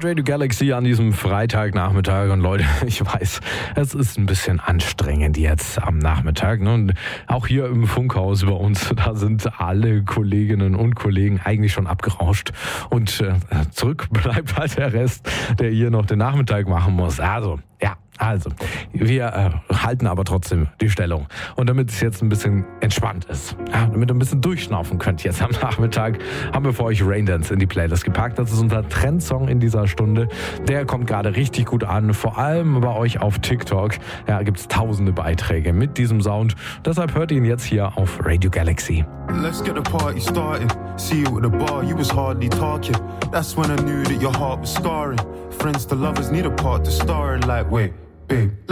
hört Radio Galaxy an diesem Freitagnachmittag und Leute, ich weiß, es ist ein bisschen anstrengend jetzt am Nachmittag. Ne? Und auch hier im Funkhaus bei uns, da sind alle Kolleginnen und Kollegen eigentlich schon abgerauscht und zurück bleibt halt der Rest, der hier noch den Nachmittag machen muss. Also, wir halten aber trotzdem die Stellung. Und damit es jetzt ein bisschen entspannt ist, damit ihr ein bisschen durchschnaufen könnt jetzt am Nachmittag, haben wir für euch Raindance in die Playlist gepackt. Das ist unser Trendsong in dieser Stunde. Der kommt gerade richtig gut an, vor allem bei euch auf TikTok. Ja, gibt es tausende Beiträge mit diesem Sound. Deshalb hört ihr ihn jetzt hier auf Radio Galaxy. Let's get the party started. See you at the bar, you was hardly talking. That's when I knew that your heart was scarring. Friends to lovers need a part to star in, like, wait, babe.